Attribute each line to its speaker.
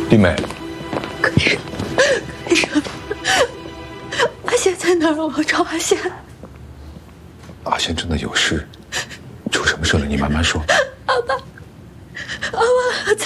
Speaker 1: 丽美，
Speaker 2: 可是，阿贤在哪儿？我找阿贤。
Speaker 1: 阿贤真的有事，出什么事了？你慢慢说。
Speaker 2: 阿爸，